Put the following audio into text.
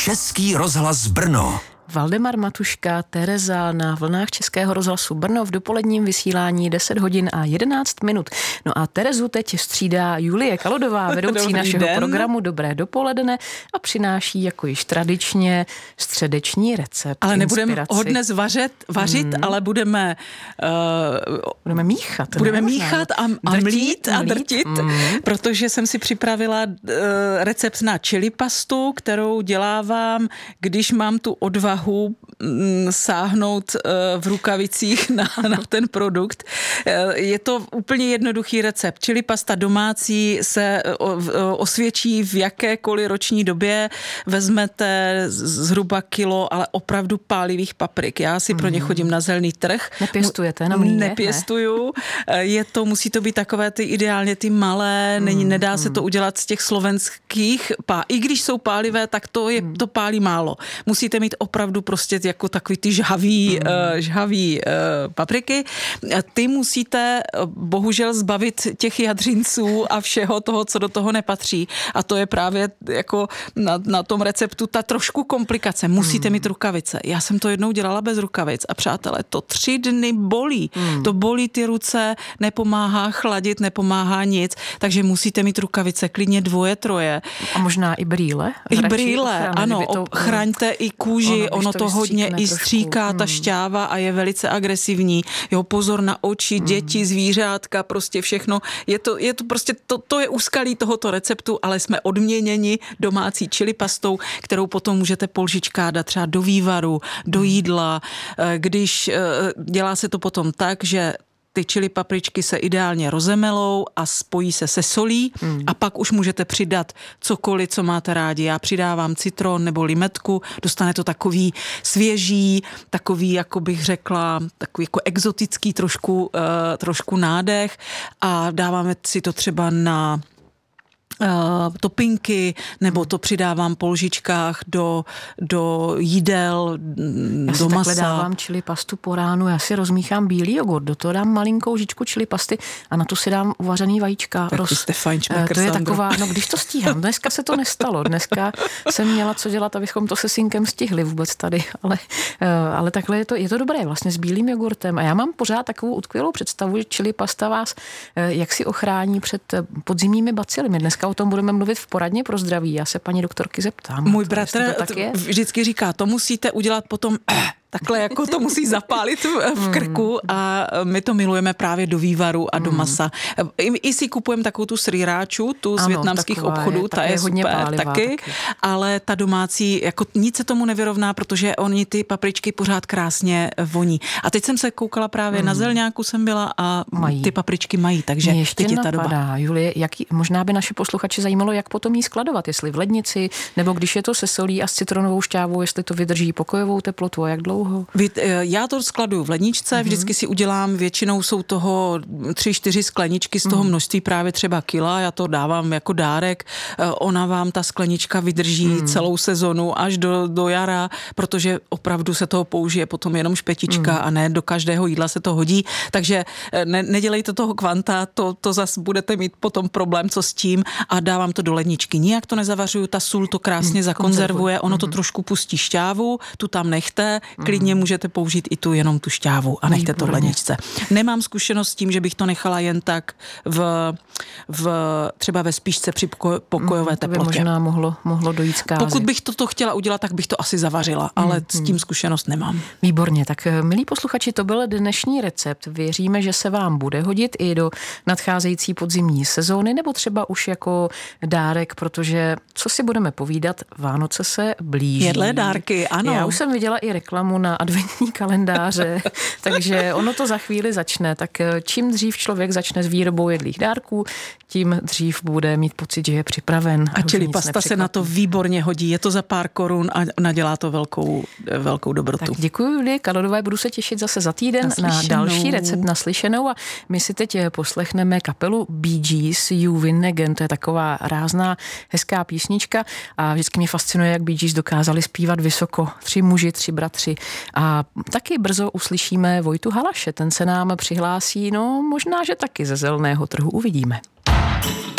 Český rozhlas Brno. Valdemar Matuška, Tereza na vlnách Českého rozhlasu Brno v dopoledním vysílání 10 hodin a 11 minut. No a Terezu teď střídá Julie Kalodová, vedoucí našeho programu Dobré dopoledne a přináší jako již tradičně středeční recept. Ale nebudeme ho dnes vařit, ale budeme míchat. Budeme míchat a mlít a drtit, protože jsem si připravila recept na chili pastu, kterou dělávám, když mám tu odvahu sáhnout v rukavicích na ten produkt. Je to úplně jednoduchý recept. Chili pasta domácí se osvědčí v jakékoliv roční době. Vezmete zhruba kilo, ale opravdu pálivých paprik. Já si pro ně chodím na zelený trh. Nepěstujete na mlýně? Nepěstuju. Musí to být takové ideálně ty malé, nedá se to udělat z těch slovenských. I když jsou pálivé, tak to pálí málo. Musíte mít opravdu prostě jako takový ty žhavý papriky. Ty musíte bohužel zbavit těch jadřinců a všeho toho, co do toho nepatří. A to je právě jako na tom receptu ta trošku komplikace. Musíte mít rukavice. Já jsem to jednou dělala bez rukavic a přátelé, to 3 dny bolí. To bolí ty ruce, nepomáhá chladit, nepomáhá nic, takže musíte mít rukavice, klidně 2, 3. A možná i brýle? I brýle, ano. Chraňte i kůži, ono to hodně i stříká ta šťáva a je velice agresivní. Jo, pozor na oči, děti, zvířátka, prostě všechno. Je to prostě, to je úskalí tohoto receptu, ale jsme odměněni domácí chili pastou, kterou potom můžete polžičkádat třeba do vývaru, do jídla. Když dělá se to potom tak, že ty chili papričky se ideálně rozemelou a spojí se se solí a pak už můžete přidat cokoliv, co máte rádi. Já přidávám citron nebo limetku, dostane to takový svěží, takový, jako bych řekla, takový jako exotický trošku nádech a dáváme si to třeba na topinky, nebo to přidávám po lžičkách do jídel, do masa. Já si takhle dávám chili pastu po ránu, já si rozmíchám bílý jogurt, do toho dám malinkou lžičku chili pasty a na to si dám uvařený vajíčka. Tak jste fajnšmekr, to je taková, když to stíhám. Dneska se to nestalo. Dneska jsem měla co dělat, abychom to se synkem stihli vůbec tady, ale takhle je to dobré vlastně s bílým jogurtem. A já mám pořád takovou utkvělou představu, že chili pasta vás jak si ochrání před podzimními bacilemi. Dneska o tom budeme mluvit v poradně pro zdraví. Já se paní doktorky zeptám. Můj bratr vždycky říká, to musíte udělat potom takhle, jako to musí zapálit v krku a my to milujeme právě do vývaru a do masa. I si kupujeme takovou tu srirachu, tu z vietnamských obchodů, ta je hodně super taky, ale ta domácí, jako nic se tomu nevyrovná, protože oni ty papričky pořád krásně voní. A teď jsem se koukala právě na Zelňáku jsem byla a ty papričky mají, takže teď je ta doba. Julie, možná by naše posluchače zajímalo, jak potom jí skladovat, jestli v lednici, nebo když je to se solí a s citronovou šťávou, jestli to vydrží pokojovou teplotu a jak dlouho? Já to skladuju v ledničce, vždycky si udělám, většinou jsou toho 3-4 skleničky z toho množství právě třeba kila, já to dávám jako dárek, ona vám ta sklenička vydrží celou sezonu až do jara, protože opravdu se toho použije potom jenom špetička a ne do každého jídla se to hodí, takže nedělejte toho kvanta, to zas budete mít potom problém, co s tím a dávám to do ledničky. Nijak to nezavařuju, ta sůl to krásně zakonzervuje, ono to trošku pustí šťávu, tu tam nechte, klidně můžete použít i jenom tu šťávu a nechte to v ledničce. Nemám zkušenost s tím, že bych to nechala jen tak třeba ve spíšce při pokojové teplotě. To by možná mohlo dojít zkázy. Pokud bych toto chtěla udělat, tak bych to asi zavařila, ale s tím zkušenost nemám. Výborně, tak milí posluchači, to byl dnešní recept. Věříme, že se vám bude hodit i do nadcházející podzimní sezóny, nebo třeba už jako dárek, protože co si budeme povídat, Vánoce se blíží. Jedlé dárky, ano. Já už jsem viděla i reklamu na adventní kalendáře, takže ono to za chvíli začne. Tak čím dřív člověk začne s výrobou jedlých dárků, tím dřív bude mít pocit, že je připraven. A chili pasta se na to výborně hodí. Je to za pár korun a nadělá to velkou dobrotu. Tak děkuji Julie Kalodové, budu se těšit zase za týden na další recept naslyšenou a my si teď poslechneme kapelu Bee Gees You Win Again. To je taková rázná, hezká písnička a vždycky mě fascinuje, jak Bee Gees dokázali zpívat vysoko. 3 muži, 3 bratři. A taky brzo uslyšíme Vojtu Halaše. Ten se nám přihlásí, možná, že taky ze zeleného trhu, uvidíme.